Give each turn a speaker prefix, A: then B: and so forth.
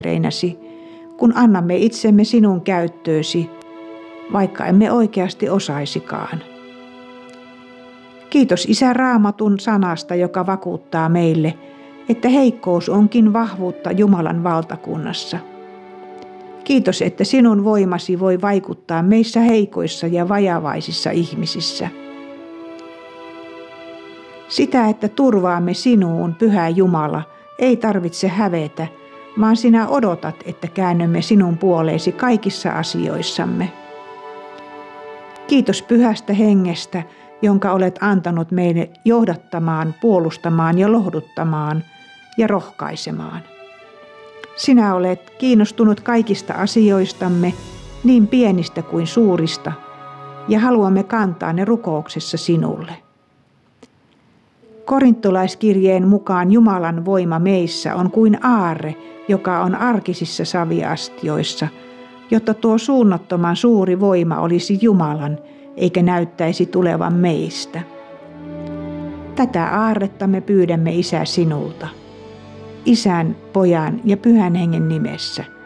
A: reinäsi, kun annamme itsemme sinun käyttöösi, vaikka emme oikeasti osaisikaan. Kiitos Isä Raamatun sanasta, joka vakuuttaa meille, että heikkous onkin vahvuutta Jumalan valtakunnassa. Kiitos, että sinun voimasi voi vaikuttaa meissä heikoissa ja vajavaisissa ihmisissä. Sitä, että turvaamme sinuun, Pyhä Jumala, ei tarvitse hävetä, vaan sinä odotat, että käännymme sinun puoleesi kaikissa asioissamme. Kiitos Pyhästä Hengestä, jonka olet antanut meille johdattamaan, puolustamaan ja lohduttamaan ja rohkaisemaan. Sinä olet kiinnostunut kaikista asioistamme, niin pienistä kuin suurista, ja haluamme kantaa ne rukouksessa sinulle. Korintolaiskirjeen mukaan Jumalan voima meissä on kuin aarre, joka on arkisissa saviastioissa, jotta tuo suunnattoman suuri voima olisi Jumalan, eikä näyttäisi tulevan meistä. Tätä aarretta me pyydämme, Isä, sinulta. Isän, Pojan ja Pyhän Hengen nimessä.